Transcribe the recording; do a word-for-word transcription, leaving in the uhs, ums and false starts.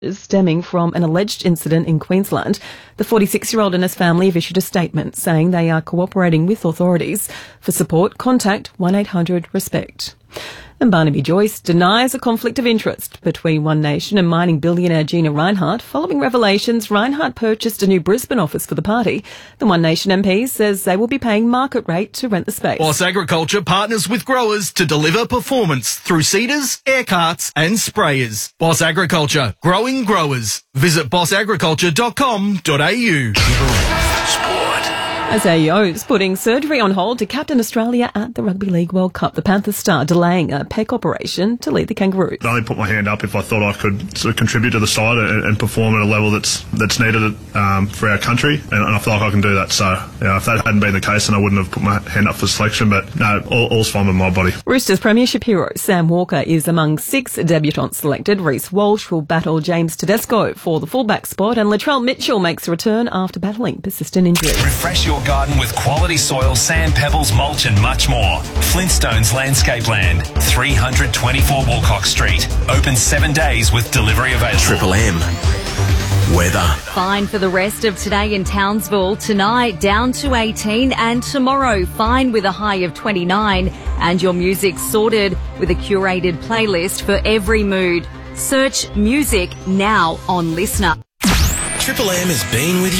stemming from an alleged incident in Queensland. The forty-six-year-old and his family have issued a statement saying they are cooperating with authorities. For support, contact one eight hundred RESPECT. And Barnaby Joyce denies a conflict of interest between One Nation and mining billionaire Gina Rinehart. Following revelations, Rinehart purchased a new Brisbane office for the party. The One Nation M P says they will be paying market rate to rent the space. Boss Agriculture partners with growers to deliver performance through seeders, air carts and sprayers. Boss Agriculture, growing growers. Visit boss agriculture dot com dot a u. As A E O's putting surgery on hold to captain Australia at the Rugby League World Cup. The Panthers star delaying a pec operation to lead the Kangaroos. I only put my hand up if I thought I could sort of contribute to the side and, and perform at a level that's that's needed um, for our country, and, and I feel like I can do that. So, yeah, if that hadn't been the case, then I wouldn't have put my hand up for selection. But no, all, all's fine with my body. Roosters premiership hero Sam Walker is among six debutants selected. Reece Walsh will battle James Tedesco for the fullback spot, and Latrell Mitchell makes a return after battling persistent injury. Refresh your garden with quality soil, sand, pebbles, mulch and much more. Flintstones Landscape Land, three twenty-four Walcock Street. Open seven days with delivery available. Triple M. Weather. Fine for the rest of today in Townsville. Tonight down to eighteen, and tomorrow fine with a high of twenty-nine. And your music sorted with a curated playlist for every mood. Search music now on Listener. Triple M has been with you.